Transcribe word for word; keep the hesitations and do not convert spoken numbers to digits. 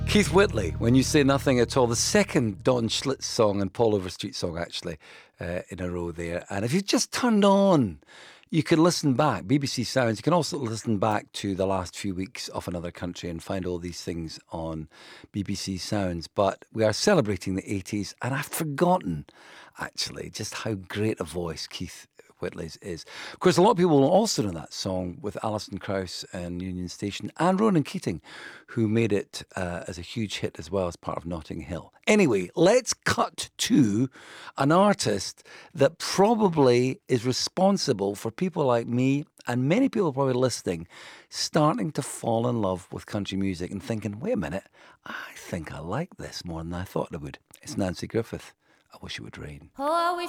Keith Whitley, When You Say Nothing at All, the second Don Schlitz song and Paul Overstreet song, actually, uh, in a row there. And if you just turned on, you can listen back, B B C Sounds. You can also listen back to the last few weeks of Another Country and find all these things on B B C Sounds. But we are celebrating the eighties, and I've forgotten, actually, just how great a voice Keith Whitley's is. Of course, a lot of people will also know that song with Alison Krauss and Union Station and Ronan Keating, who made it uh, as a huge hit as well as part of Notting Hill. Anyway, let's cut to an artist that probably is responsible for people like me and many people probably listening starting to fall in love with country music and thinking, wait a minute, I think I like this more than I thought I would. It's Nancy Griffith. I Wish It Would Rain. Oh, I wish